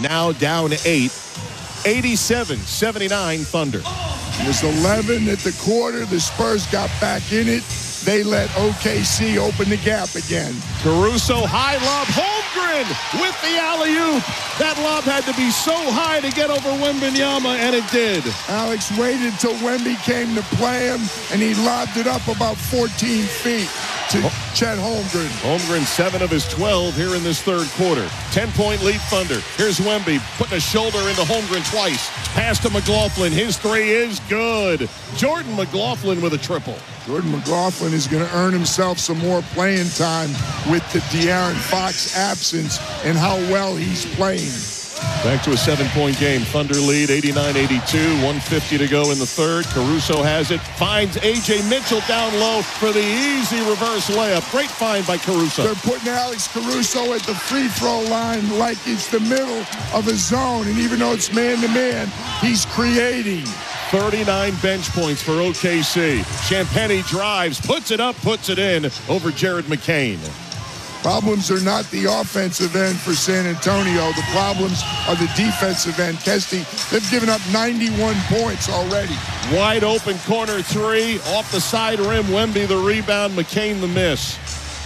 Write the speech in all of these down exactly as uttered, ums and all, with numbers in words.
now down eight. eighty-seven seventy-nine Thunder. It was eleven at the quarter. The Spurs got back in it. They let O K C open the gap again. Caruso, high lob. Holmgren with the alley-oop. That lob had to be so high to get over Wembanyama, and it did. Alex waited till Wemby came to play him, and he lobbed it up about fourteen feet to oh. Chet Holmgren. Holmgren, seven of his twelve here in this third quarter. ten-point lead Thunder. Here's Wemby putting a shoulder into Holmgren twice. Pass to McLaughlin. His three is good. Jordan McLaughlin with a triple. Jordan McLaughlin is going to earn himself some more playing time with the De'Aaron Fox absence and how well he's playing. Back to a seven-point game. Thunder lead eighty-nine eighty-two. one fifty to go in the third. Caruso has it. Finds A J Mitchell down low for the easy reverse layup. Great find by Caruso. They're putting Alex Caruso at the free throw line like it's the middle of a zone. And even though it's man-to-man, he's creating. thirty-nine bench points for O K C. Champagnie drives, puts it up, puts it in over Jared McCain. Problems are not the offensive end for San Antonio. The problems are the defensive end. Kesty, they've given up ninety-one points already. Wide open corner three. Off the side rim, Wemby the rebound, McCain the miss.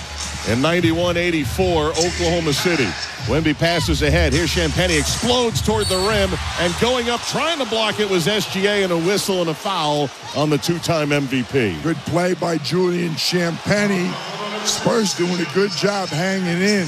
And ninety-one eighty-four, Oklahoma City. Wemby passes ahead. Here Champagnie explodes toward the rim. And going up, trying to block it was S G A, and a whistle and a foul on the two-time M V P. Good play by Julian Champagnie. Spurs doing a good job hanging in.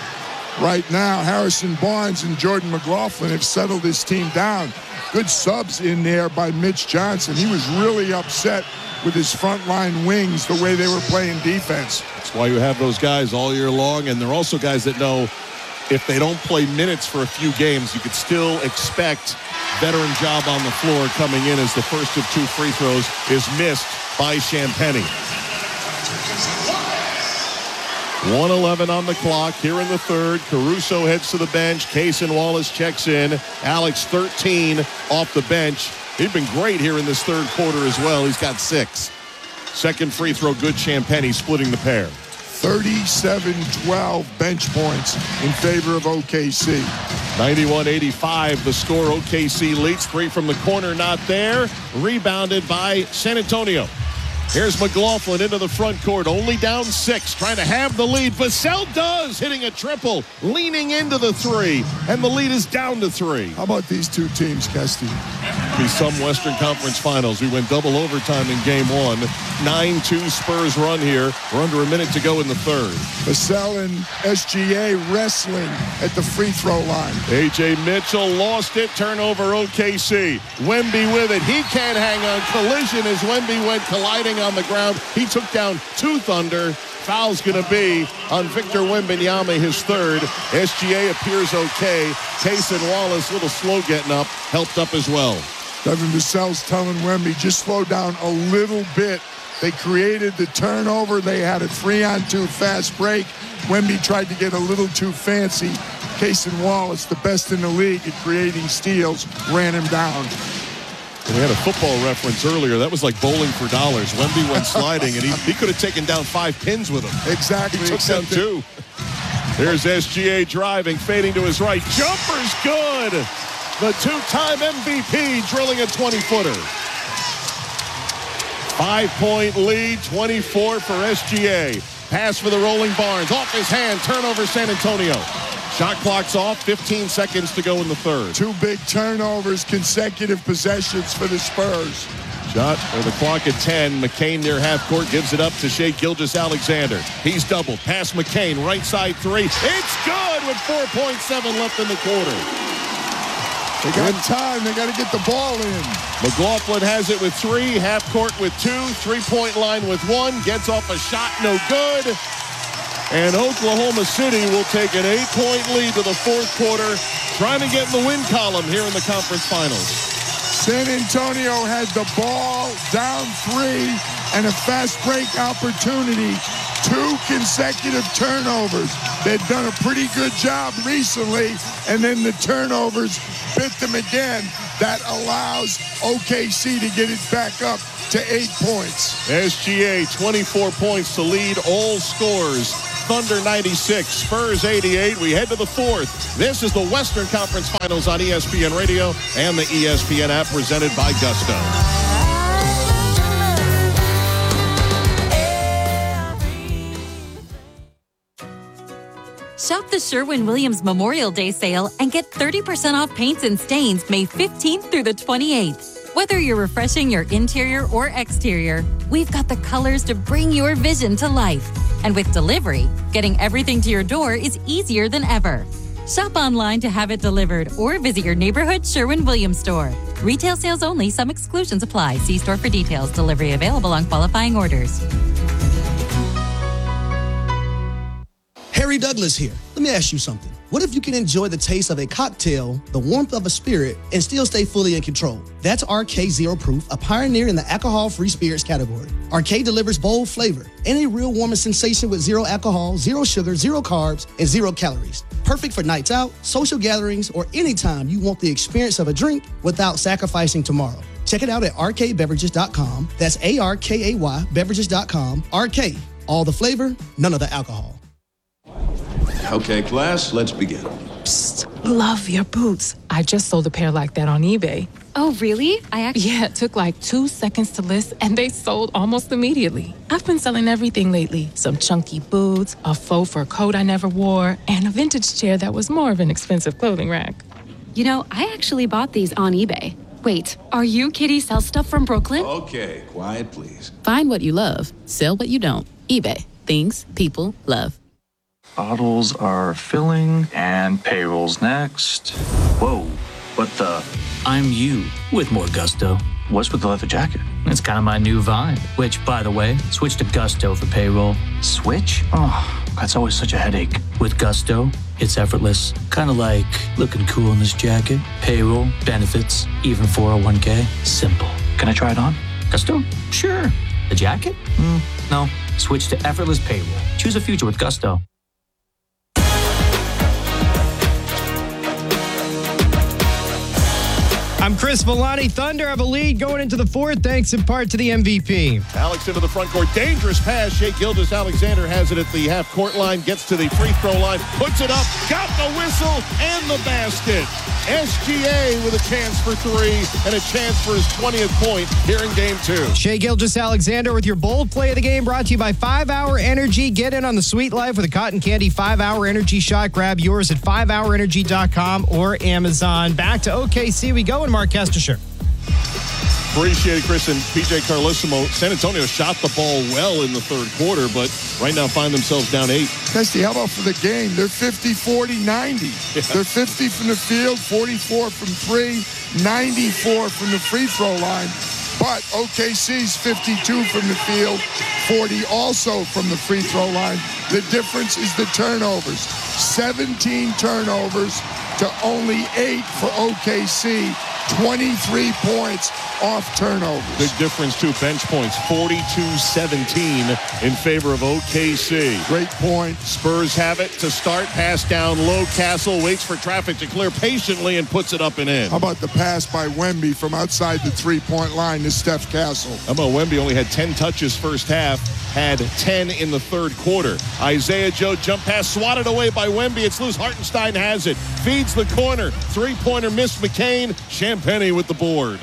Right now, Harrison Barnes and Jordan McLaughlin have settled this team down. Good subs in there by Mitch Johnson. He was really upset with his frontline wings, the way they were playing defense. That's why you have those guys all year long, and they're also guys that know if they don't play minutes for a few games, you could still expect veteran job on the floor coming in as the first of two free throws is missed by Champagnie. one eleven on the clock here in the third. Caruso heads to the bench. Cason Wallace checks in. Alex thirteen off the bench. He's been great here in this third quarter as well. He's got six. Second free throw good. Champagnie splitting the pair. thirty-seven twelve bench points in favor of O K C. ninety-one eighty-five the score. O K C leads. Three from the corner, not there. Rebounded by San Antonio. Here's McLaughlin into the front court, only down six, trying to have the lead. Vassell does, hitting a triple, leaning into the three, and the lead is down to three. How about these two teams, Kesty? Be some Western Conference Finals. We went double overtime in game one. nine two Spurs run here. We're under a minute to go in the third. Vassell and S G A wrestling at the free throw line. A J Mitchell lost it. Turnover O K C. Wemby with it. He can't hang on. Collision as Wemby went colliding on the ground. He took down two Thunder. Foul's going to be on Victor Wembanyama, his third. S G A appears okay. Cason Wallace, a little slow getting up, helped up as well. Devin Vassell's telling Wemby, just slow down a little bit. They created the turnover. They had a three-on-two fast break. Wemby tried to get a little too fancy. Cason Wallace, the best in the league at creating steals, ran him down. We had a football reference earlier. That was like bowling for dollars. Wemby went sliding, and he, he could have taken down five pins with him. Exactly. He took down two. Here's S G A driving, fading to his right. Jumper's good. The two-time M V P drilling a twenty-footer. Five-point lead, twenty-four for S G A. Pass for the rolling Barnes. Off his hand. Turnover San Antonio. Shot clock's off. fifteen seconds to go in the third. Two big turnovers, consecutive possessions for the Spurs. Shot or the clock at ten. McCain near half court gives it up to Shai Gilgeous-Alexander. He's doubled. Pass McCain. Right side three. It's good with four point seven left in the quarter. They got time. They got to get the ball in. McLaughlin has it with three. Half court with two. Three-point line with one. Gets off a shot. No good. And Oklahoma City will take an eight-point lead to the fourth quarter, trying to get in the win column here in the conference finals. San Antonio had the ball down three and a fast break opportunity. Two consecutive turnovers. They've done a pretty good job recently, and then the turnovers bit them again. That allows O K C to get it back up to eight points. S G A, twenty-four points to lead all scores. Thunder ninety-six, Spurs eighty-eight. We head to the fourth. This is the Western Conference Finals on E S P N Radio and the E S P N app presented by Gusto. Shop the Sherwin-Williams Memorial Day sale and get thirty percent off paints and stains May fifteenth through the twenty-eighth. Whether you're refreshing your interior or exterior, we've got the colors to bring your vision to life. And with delivery, getting everything to your door is easier than ever. Shop online to have it delivered or visit your neighborhood Sherwin-Williams store. Retail sales only. Some exclusions apply. See store for details. Delivery available on qualifying orders. Harry Douglas here. Let me ask you something. What if you can enjoy the taste of a cocktail, the warmth of a spirit, and still stay fully in control? That's R K Zero Proof, a pioneer in the alcohol-free spirits category. R K delivers bold flavor and a real warming sensation with zero alcohol, zero sugar, zero carbs, and zero calories. Perfect for nights out, social gatherings, or anytime you want the experience of a drink without sacrificing tomorrow. Check it out at R K beverages dot com. That's A R K A Y beverages dot com. R K, all the flavor, none of the alcohol. Okay, class, let's begin. Psst, love your boots. I just sold a pair like that on eBay. Oh, really? I actually... Yeah, it took like two seconds to list, and they sold almost immediately. I've been selling everything lately. Some chunky boots, a faux fur coat I never wore, and a vintage chair that was more of an expensive clothing rack. You know, I actually bought these on eBay. Wait, are you Kitty Sell Stuff from Brooklyn? Okay, quiet, please. Find what you love. Sell what you don't. eBay. Things people love. Bottles are filling and payroll's next. Whoa, what the? I'm you with more Gusto. What's with the leather jacket? It's kind of my new vibe, which, by the way, switch to Gusto for payroll. Switch? Oh, that's always such a headache. With Gusto, it's effortless. Kind of like looking cool in this jacket. Payroll, benefits, even four oh one k. Simple. Can I try it on? Gusto? Sure. The jacket? Mm, no. Switch to effortless payroll. Choose a future with Gusto. I'm Chris Villani. Thunder have a lead going into the fourth, thanks in part to the M V P. Alex into the front court. Dangerous pass. Shai Gilgeous-Alexander has it at the half-court line, gets to the free throw line, puts it up, got the whistle, and the basket. S G A with a chance for three and a chance for his twentieth point here in game two. Shai Gilgeous-Alexander with your bold play of the game, brought to you by five hour Energy. Get in on the sweet life with a cotton candy five hour Energy shot. Grab yours at five hour energy dot com or Amazon. Back to O K C we go, and Mark Kestisher. Appreciate it, Chris. And P J Carlesimo. San Antonio shot the ball well in the third quarter, but right now find themselves down eight. Kesty, how about for the game? They're fifty, forty, ninety. Yeah. They're fifty from the field, forty-four from three, ninety-four from the free throw line. But O K C's fifty-two from the field, forty also from the free throw line. The difference is the turnovers. seventeen turnovers to only eight for O K C. twenty-three points off turnovers. Big difference, too. Bench points, forty-two seventeen in favor of O K C. Great point. Spurs have it to start. Pass down low. Castle waits for traffic to clear patiently and puts it up and in. How about the pass by Wemby from outside the three-point line to Steph Castle? How about Wemby only had ten touches first half, had ten in the third quarter. Isaiah Joe jump pass swatted away by Wemby. It's loose. Hartenstein has it. Feeds the corner. Three-pointer missed McCain. Champagnie with the board.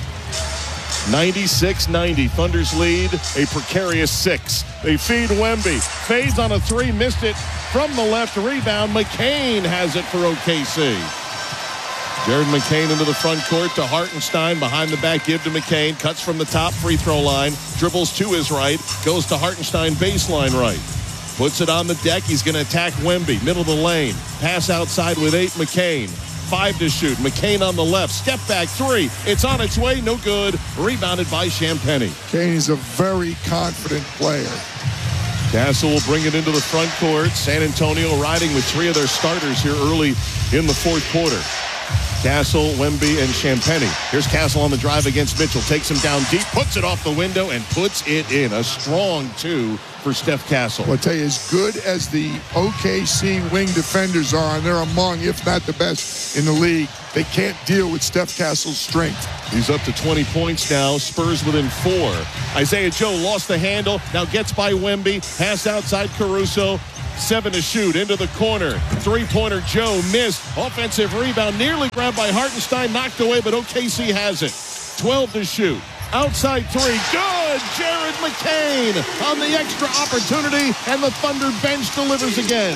ninety-six ninety. Thunder's lead, a precarious six. They feed Wemby. Fades on a three. Missed it from the left. Rebound. McCain has it for O K C. Jared McCain into the front court to Hartenstein. Behind the back, give to McCain. Cuts from the top free throw line. Dribbles to his right. Goes to Hartenstein, baseline right. Puts it on the deck. He's going to attack Wemby. Middle of the lane. Pass outside with eight, McCain. Five to shoot. McCain on the left. Step back three. It's on its way. No good. Rebounded by Champagnie. McCain is a very confident player. Castle will bring it into the front court. San Antonio riding with three of their starters here early in the fourth quarter. Castle, Wemby, and Champagnie. Here's Castle on the drive against Mitchell. Takes him down deep, puts it off the window, and puts it in. A strong two for Steph Castle. Well, I'll tell you, as good as the O K C wing defenders are, and they're among, if not the best in the league, they can't deal with Steph Castle's strength. He's up to twenty points now. Spurs within four. Isaiah Joe lost the handle. Now gets by Wemby. Pass outside Caruso. Seven to shoot, into the corner. Three-pointer Joe missed. Offensive rebound, nearly grabbed by Hartenstein, knocked away, but O K C has it. twelve to shoot. Outside three, good! Jared McCain on the extra opportunity, and the Thunder bench delivers again.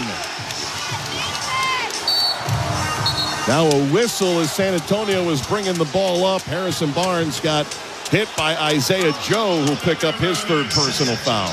Now a whistle as San Antonio is bringing the ball up. Harrison Barnes got hit by Isaiah Joe, who'll pick up his third personal foul.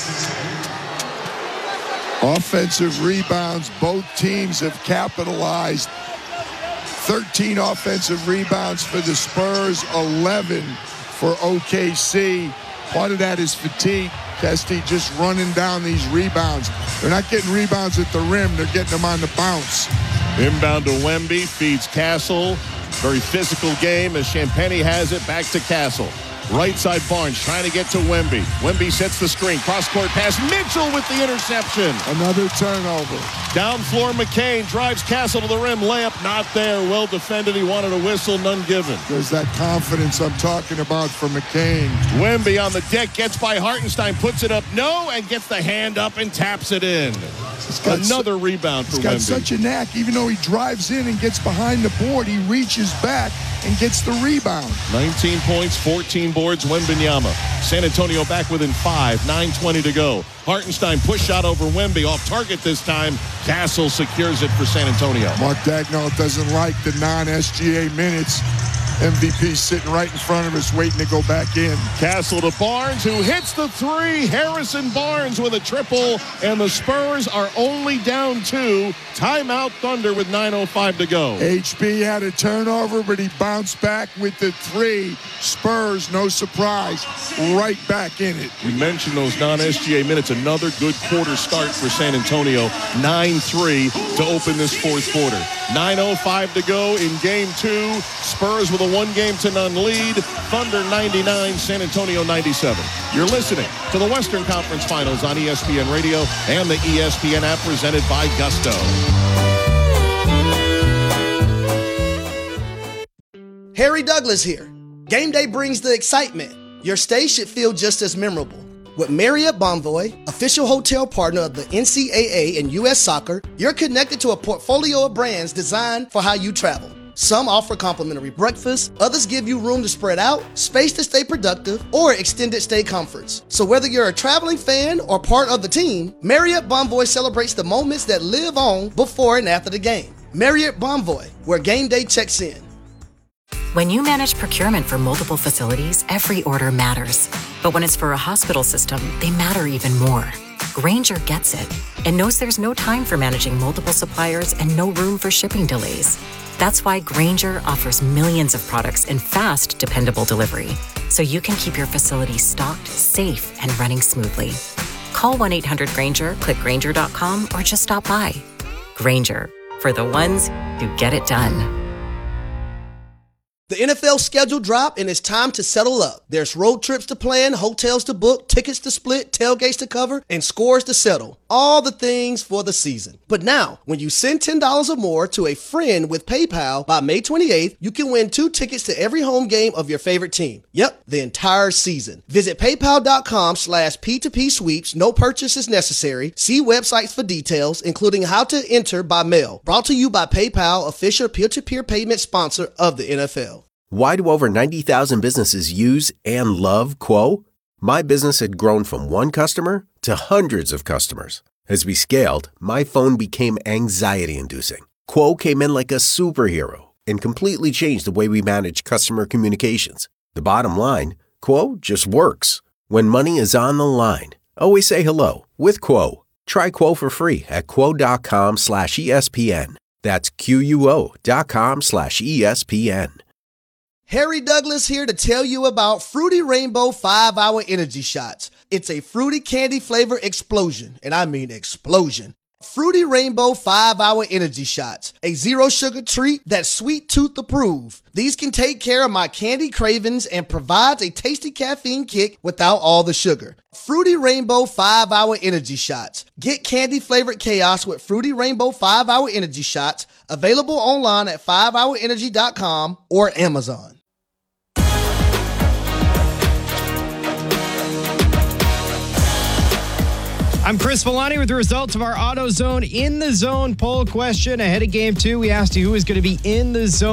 Offensive rebounds, both teams have capitalized. thirteen offensive rebounds for the Spurs, eleven for O K C. Part of that is fatigue. Kesty just running down these rebounds. They're not getting rebounds at the rim. They're getting them on the bounce. Inbound to Wemby, feeds Castle. Very physical game as Champagny has it back to Castle. Right side Barnes trying to get to Wemby. Wemby sets the screen. Cross-court pass. Mitchell with the interception. Another turnover. Down floor McCain drives Castle to the rim. Layup not there. Well defended. He wanted a whistle. None given. There's that confidence I'm talking about for McCain. Wemby on the deck. Gets by Hartenstein. Puts it up. No. And gets the hand up and taps it in. Another su- rebound for He's got Wemby. such a knack. Even though he drives in and gets behind the board, he reaches back and gets the rebound. nineteen points, fourteen boards, Wembanyama. San Antonio back within five, nine twenty to go. Hartenstein push shot over Wemby, off target this time. Castle secures it for San Antonio. Mark Dagnall doesn't like the non-S G A minutes. M V P sitting right in front of us waiting to go back in. Castle to Barnes, who hits the three. Harrison Barnes with a triple, and the Spurs are only down two. Timeout Thunder with nine oh five to go. H B had a turnover, but he bounced back with the three. Spurs, no surprise, right back in it. We mentioned those non-S G A minutes. Another good quarter start for San Antonio. nine three to open this fourth quarter. nine oh five to go in game two. Spurs with a one game to none lead. Thunder ninety-nine, San Antonio ninety-seven. You're listening to the Western Conference Finals on E S P N Radio and the E S P N app presented by Gusto. Harry Douglas here. Game day brings the excitement. Your stay should feel just as memorable. With Marriott Bonvoy, official hotel partner of the N C double A and U S Soccer, you're connected to a portfolio of brands designed for how you travel. Some offer complimentary breakfast, others give you room to spread out, space to stay productive, or extended stay comforts. So whether you're a traveling fan or part of the team, Marriott Bonvoy celebrates the moments that live on before and after the game. Marriott Bonvoy, where game day checks in. When you manage procurement for multiple facilities, every order matters. But when it's for a hospital system, they matter even more. Grainger gets it and knows there's no time for managing multiple suppliers and no room for shipping delays. That's why Grainger offers millions of products in fast, dependable delivery, so you can keep your facility stocked, safe, and running smoothly. Call one eight hundred Grainger, click Grainger dot com, or just stop by. Grainger, for the ones who get it done. The N F L schedule dropped and it's time to settle up. There's road trips to plan, hotels to book, tickets to split, tailgates to cover, and scores to settle. All the things for the season. But now, when you send ten dollars or more to a friend with PayPal by May twenty-eighth, you can win two tickets to every home game of your favorite team. Yep, the entire season. Visit paypal.com slash P2P sweeps. No purchase is necessary. See websites for details, including how to enter by mail. Brought to you by PayPal, official peer-to-peer payment sponsor of the N F L. Why do over ninety thousand businesses use and love Quo? My business had grown from one customer to hundreds of customers. As we scaled, my phone became anxiety-inducing. Quo came in like a superhero and completely changed the way we manage customer communications. The bottom line, Quo just works. When money is on the line, always say hello with Quo. Try Quo for free at quo.com slash ESPN. That's Q-U-O dot com slash ESPN. Harry Douglas here to tell you about Fruity Rainbow five hour Energy Shots. It's a fruity candy flavor explosion, and I mean explosion. Fruity Rainbow five hour Energy Shots, a zero sugar treat that's sweet tooth approved. These can take care of my candy cravings and provides a tasty caffeine kick without all the sugar. Fruity Rainbow five hour Energy Shots. Get candy flavored chaos with Fruity Rainbow five hour Energy Shots, available online at five hour energy dot com or Amazon. I'm Chris Villani with the results of our AutoZone In the Zone poll question. Ahead of game two, we asked you who is going to be in the zone